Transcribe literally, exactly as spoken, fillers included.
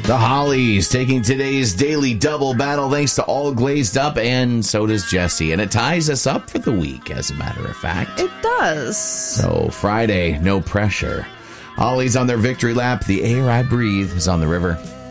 The Hollies taking today's daily double battle thanks to All Glazed Up, and so does Jesse. And it ties us up for the week, as a matter of fact. It does. So Friday, no pressure. Hollies on their victory lap. The air I breathe is on the river.